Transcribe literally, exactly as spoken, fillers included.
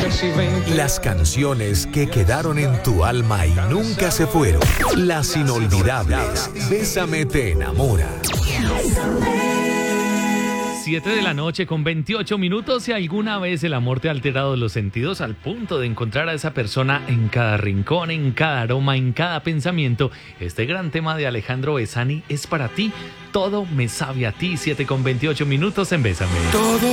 Las canciones que quedaron en tu alma y nunca se fueron. Las inolvidables. Bésame te enamora. siete de la noche con veintiocho minutos. Si alguna vez el amor te ha alterado los sentidos al punto de encontrar a esa persona en cada rincón, en cada aroma, en cada pensamiento, este gran tema de Alejandro Besani es para ti. Todo me sabe a ti. siete con veintiocho minutos en Bésame. Todo